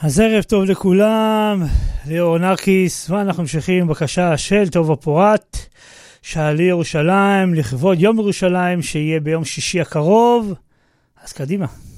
אז ערב טוב לכולם, ליאור נרקיס, ואנחנו ממשיכים בקשה של טוב הפורט, שעלי ירושלים, לכבוד יום ירושלים, שיהיה ביום שישי הקרוב. אז קדימה.